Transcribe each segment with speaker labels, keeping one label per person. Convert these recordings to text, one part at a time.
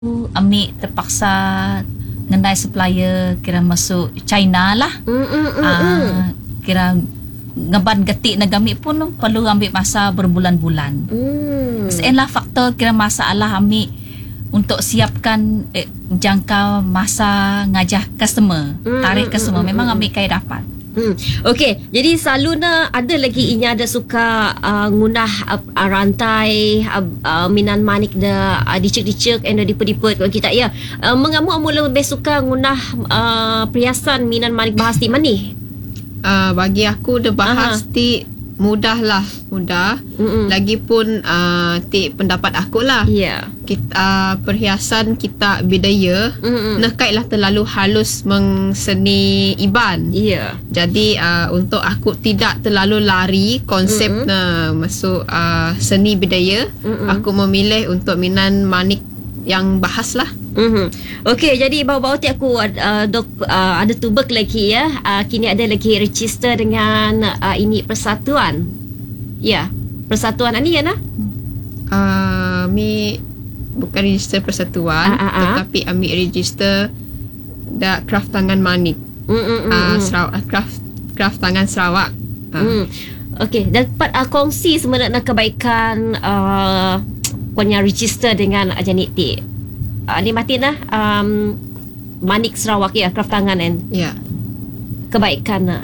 Speaker 1: Ambil terpaksa ngendai supplier kira masuk China lah. Kira ngeban getik negami pun perlu ambil masa berbulan-bulan. Selah faktor kira masalah ambil untuk siapkan jangka masa ngajah customer, tarik customer memang ambil kaya dapat.
Speaker 2: Okey, jadi selalunya ada lagi inya ada suka ngunah rantai minan manik da dicek-dicek and dipet-dipet kalau kita ya. Mengamu lebih suka ngunah perhiasan minan manik bahas ti mani?
Speaker 3: Bagi aku dia bahas ti mudah. Lagipun ti pendapat aku lah.
Speaker 2: Ya.
Speaker 3: Kita perhiasan kita budaya nekailah terlalu halus mengseni iban.
Speaker 2: Ya.
Speaker 3: Jadi untuk aku tidak terlalu lari konsep masuk seni budaya, aku memilih untuk minan manik yang bahas lah.
Speaker 2: Okey, jadi bawa-bawa ti aku ada tubek lagi ya. Kini ada lagi register dengan ini persatuan. Ya, persatuan ni ya nah.
Speaker 3: Mi bukan register persatuan, tetapi ambil register da craft tangan manik. Sarawak craft tangan Sarawak.
Speaker 2: Okey, dapat kongsi sebenarnya kebaikan punya register dengan Janik ti. Ni matina manik Sarawak ya, craft tangan kan.
Speaker 3: Ya.
Speaker 2: Kebaikan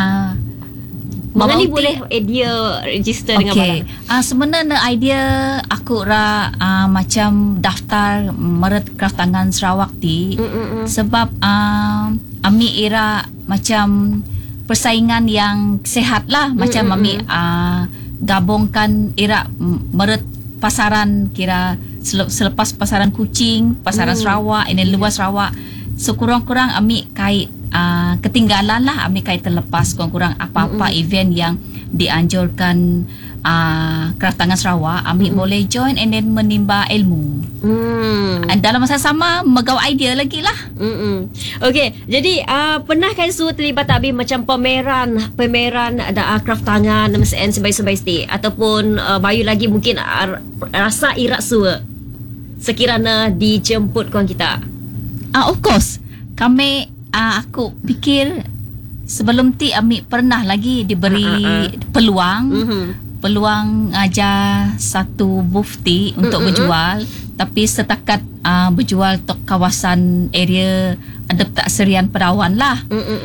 Speaker 2: Mengenai boleh idea register dengan barang.
Speaker 1: Sebenarnya idea aku macam daftar meret craft tangan Sarawak ti sebab ami era macam persaingan yang sehat lah, macam ami gabungkan era meret pasaran kira selepas pasaran Kuching, pasaran Sarawak, ini luar Sarawak. So kurang-kurang ami kait ketinggalan lah, ami kait terlepas kurang-kurang apa-apa event yang dianjurkan craft tangan Sarawak, ami boleh join and then menimba ilmu. Dalam masa sama megau idea lagi lah.
Speaker 2: Okey, jadi pernah kan terlibat abi macam pameran ada craft tangan MSN sebaik-sebaik sti ataupun bayu lagi mungkin rasa irak suwa sekiranya dijemput kawan kita.
Speaker 1: Of course, kami aku fikir sebelum ti ami pernah lagi diberi peluang ajar satu booth ti untuk berjual, tapi setakat berjual tok kawasan area ada tak Serian Perawan lah.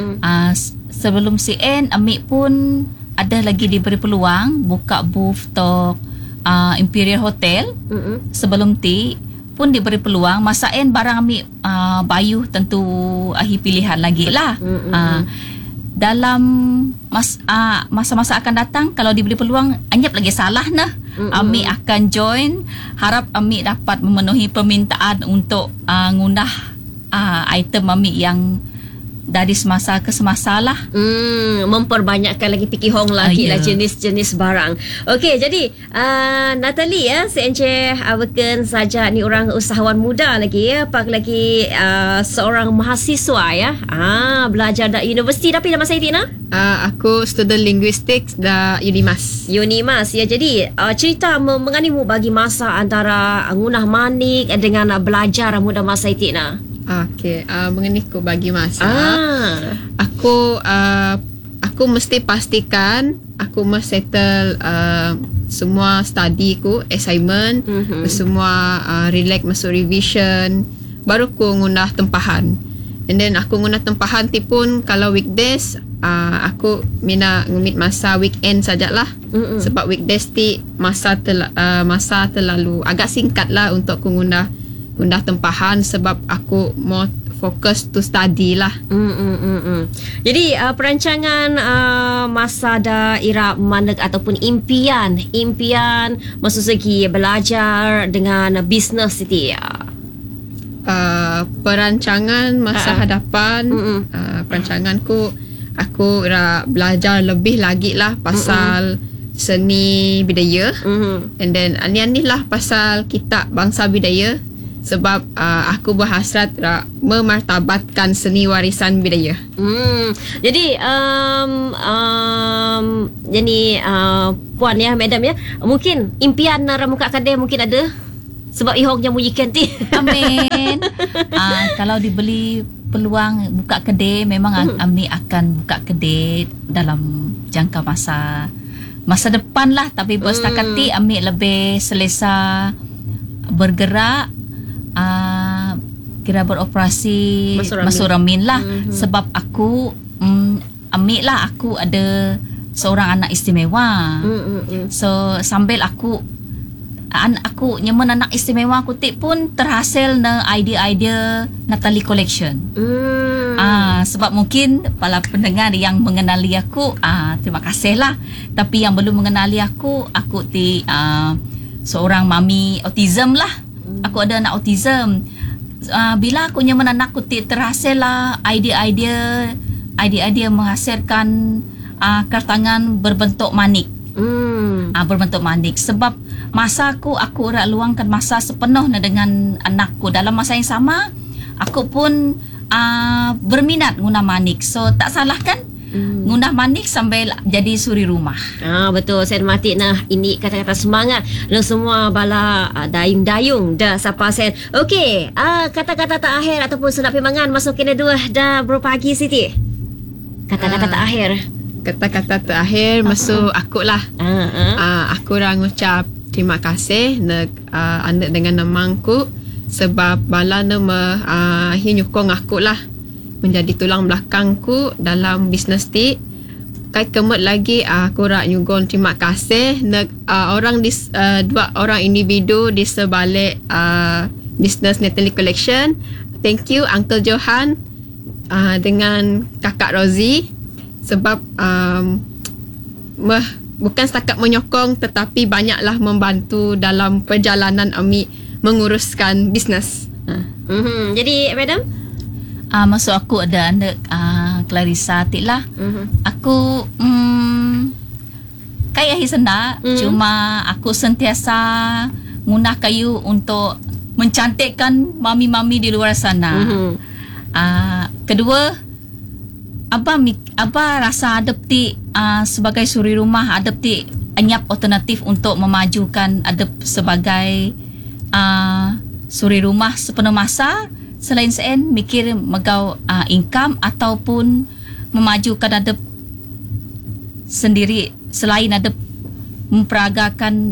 Speaker 1: Sebelum CN ami pun ada lagi diberi peluang buka booth tok Imperial Hotel. Sebelum ti pun diberi peluang masa en barang ambil bayu tentu ahi pilihan lagi lah. Dalam masa-masa akan datang kalau diberi peluang anyap lagi salah nah, ami akan join, harap ami dapat memenuhi permintaan untuk ngundah item ami yang dari semasa ke semasa lah.
Speaker 2: Memperbanyakkan lagi fikihong lagi lah jenis-jenis barang. Okey, jadi Natalie ya, CNC bukan saja ni orang usahawan muda lagi ya, pak lagi seorang mahasiswa ya. Belajar di universiti tapi dah masa itu nah?
Speaker 3: Aku student linguistics da Unimas
Speaker 2: ya. Jadi cerita menganimu bagi masa antara ngunah manik dengan belajar muda masa itu nah.
Speaker 3: Okey, mengenai aku bagi masa, aku mesti pastikan aku mesti settle semua study ku, assignment, semua relax masuk revision, baru aku ngunah tempahan. And then aku ngunah tempahan ti pun kalau weekdays aku ngumit masa weekend sajalah. Sebab weekdays ti masa terlalu agak singkat lah untuk aku ngunah tempahan sebab aku mau fokus to study lah.
Speaker 2: Jadi perancangan masa daerah mandek ataupun impian maksud segi belajar dengan bisnes itu ya.
Speaker 3: Perancangan masa hadapan, perancanganku aku belajar lebih lagi lah pasal seni budaya, and then ani lah pasal kitab bangsa budaya. Sebab aku berhasrat memartabatkan seni warisan budaya.
Speaker 2: Jadi puan ya, madam ya, mungkin impian muka kedai mungkin ada sebab ihong yang munyikan ti.
Speaker 1: Amin. Kalau dibeli peluang buka kedai, memang Ami akan buka kedai dalam jangka masa depan lah. Tapi buat setakat ni Ami lebih selesa bergerak, kira beroperasi Masuramin lah. Sebab aku Ami lah, aku ada seorang anak istimewa. So sambil aku nyaman anak istimewa aku pun terhasil na idea-idea Natalie Collection. Sebab mungkin para pendengar yang mengenali aku, terima kasih lah. Tapi yang belum mengenali aku seorang mami autism lah. Aku ada anak autism. Bila aku nyaman anak aku terhasil lah idea-idea menghasilkan kertangan berbentuk manik. Berbentuk manik. Sebab masa aku rak luangkan masa sepenuh dengan anakku. Dalam masa yang sama, aku pun berminat guna manik. So tak salah kan? Guna manik sambil jadi suri rumah.
Speaker 2: Betul. Saya mati ini kata-kata semangat dan semua bala dayung-dayung dah siapa sen. Okey, kata-kata terakhir ataupun senap pimangan masuk kena dua dah berpagi Siti. Kata-kata terakhir.
Speaker 3: Kata-kata terakhir masuk aku lah. Aku orang ucap terima kasih anak dengan namangku sebab bala nama nyukong aku lah menjadi tulang belakangku dalam bisnes ti. Kai kemat lagi aku rak nyugon terima kasih dua orang individu di sebalik bisnes Natalie Collection. Thank you Uncle Johan dengan Kakak Rosie sebab bukan setakat menyokong tetapi banyaklah membantu dalam perjalanan Ami menguruskan bisnes.
Speaker 2: Jadi madam,
Speaker 1: masuk aku ada anak Clarissa lah. Aku kaya hisenda, cuma aku sentiasa guna kayu untuk mencantikkan mami-mami di luar sana. Kedua, Abah rasa adab ti sebagai suri rumah, adab ti anyap alternatif untuk memajukan adab sebagai suri rumah sepenuh masa. Selain sen mikir megau income ataupun memajukan adab sendiri selain adab memperagakan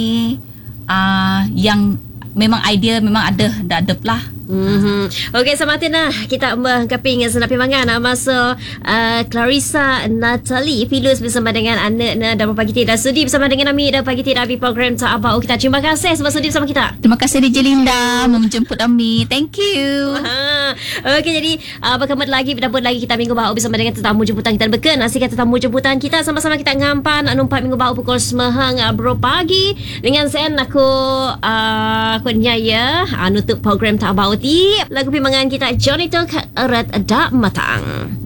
Speaker 1: yang memang idea memang ada adab lah.
Speaker 2: Okey, samatina kita mengkaping senapi mangan masa Clarissa Natalie Pilus bersama dengan anak dan pagi tidak sudi bersama dengan Ami dan pagi tidak di program Tak Abau kita. Terima kasih sebab sudi bersama kita.
Speaker 1: Terima kasih DJ Linda menjemput Ami. Thank you.
Speaker 2: Okey, jadi berkamat lagi kita minggu bau bersama dengan tetamu jemputan kita beken. Nasihat tetamu jemputan kita sama-sama kita ngampan numpak minggu bau pukul 9 bro pagi dengan sen aku nyaya nutup program Tak Abau lagu pimangan kita Johnny Talk erat dak matang.